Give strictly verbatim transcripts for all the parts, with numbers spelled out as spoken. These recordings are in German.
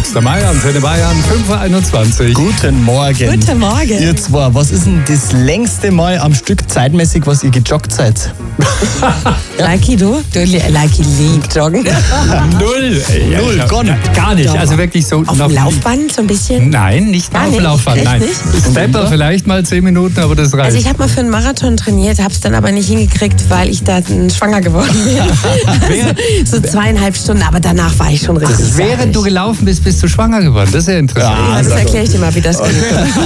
sechster Mai, Antenne Bayern, fünf Uhr einundzwanzig. Guten Morgen. Guten Morgen. Ihr zwei, was ist denn das längste Mal am Stück zeitmäßig, was ihr gejoggt seid? Ja. Lucky, du? Du, Lucky liebt joggen. Null. Ja, Null, gar nicht. Gar nicht. Doch. Also wirklich so. Auf noch dem Laufband so ein bisschen? Nein, nicht Gar auf dem nicht? Laufband. Echt Nein. nicht? Stepper vielleicht mal zehn Minuten, aber das reicht. Also ich habe mal für einen Marathon trainiert, habe es dann aber nicht hingekriegt, weil ich da schwanger geworden bin. Also, so zweieinhalb Stunden, aber danach war ich schon richtig Das während fertig. du gelaufen bist, bist du schwanger geworden. Das ist ja interessant. Ja, das erkläre ich dir mal, wie das geht.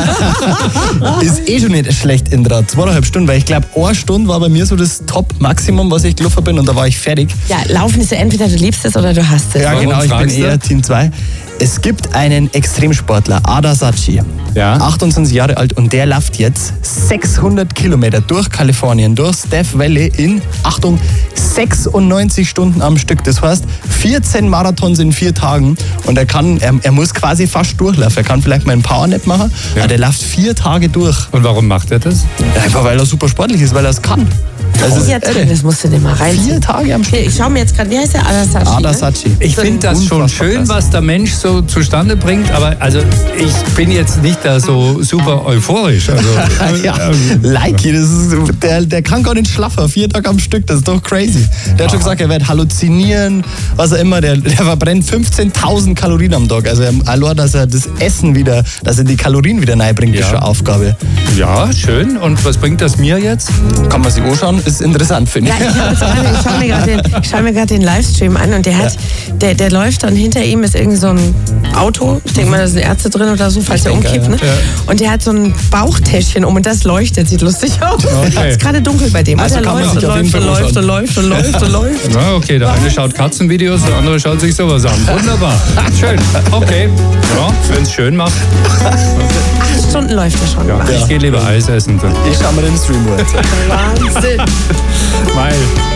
Ist eh schon nicht schlecht in der zweieinhalb Stunden, weil ich glaube, eine Stunde war bei mir so das Top-Maximum, was ich gelaufen bin, und da war ich fertig. Ja, Laufen ist ja entweder du liebst es oder du hasst es. Ja, genau, ich bin fragst du? eher Team zwei. Es gibt einen Extremsportler, Ada Sachi, Ja. achtundzwanzig Jahre alt, und der läuft jetzt sechshundert Kilometer durch Kalifornien, durch Death Valley in, Achtung, sechsundneunzig Stunden am Stück. Das heißt, vierzehn Marathons in vier Tagen, und er kann, er, er muss quasi fast durchlaufen. Er kann vielleicht mal einen Powernap machen, Ja. aber der läuft vier Tage durch. Und warum macht er das? Einfach weil er super sportlich ist, weil er es kann. Das ist Vier Tage, das musst du dir mal reinziehen. vier Tage am Stück. Hier, ich schaue mir jetzt gerade, wie heißt der? Ada Sachi. Ada ne? Sachi. Ich finde das schon Unfassbar schön, krass. was der Mensch so zustande bringt, aber also ich bin jetzt nicht da so super euphorisch. Also, Ja, ähm, Likey, das ist, der, der kann gar nicht schlafen, vier Tage am Stück, das ist doch crazy. Der hat schon gesagt, er wird halluzinieren, was er immer, der, der verbrennt fünfzehntausend Kalorien am Tag. Also allein, dass er das Essen wieder, dass er die Kalorien wieder reinbringt, Ja. ist schon eine Aufgabe. ja, schön. Und was bringt das mir jetzt? Kann man sich anschauen, ist interessant, finde Ja, ich. ich, hab jetzt gerade- ich schaue mir gerade den, ich schau mir gerade den Livestream an, und der hat, der, der läuft dann, hinter ihm ist irgend so ein Auto, ich denke mal, da sind Ärzte drin oder so, falls er denke, umkippt, ne? ja. Und der hat so ein Bauchtäschchen um, und das leuchtet, sieht lustig aus. Okay. Es ist gerade dunkel bei dem. Also und der kann man läuft und sich auf jeden läuft und Fall läuft und läuft und läuft und läuft. Na, okay, der eine schaut Katzenvideos, der andere schaut sich sowas an. Wunderbar. Schön. Okay. Ja, wenn es schön macht. Acht Stunden läuft er schon. Ja, ich gehe lieber Eis essen. Dann. Ich schau mir den Stream an. Wahnsinn. Weil